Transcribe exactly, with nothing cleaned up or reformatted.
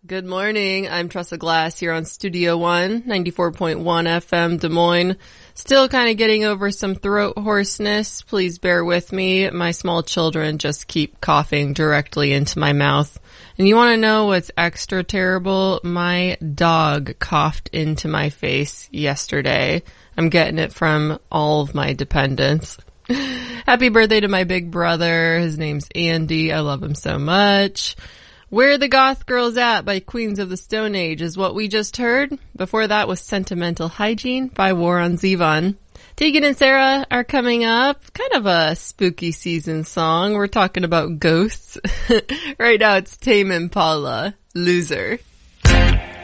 Good morning. I'm Tressa Glass here on Studio One, ninety-four point one F M Des Moines. Still kind of getting over some throat hoarseness. Please bear with me. My small children just keep coughing directly into my mouth. And you want to know what's extra terrible? My dog coughed into my face yesterday. I'm getting it from all of my dependents. Happy birthday to my big brother. His name's Andy. I love him so much. Where the Goth Girls At by Queens of the Stone Age is what we just heard. Before that was Sentimental Hygiene by Warren Zevon. Tegan and Sarah are coming up. Kind of a spooky season song. We're talking about ghosts. Right now it's Tame Impala, Loser.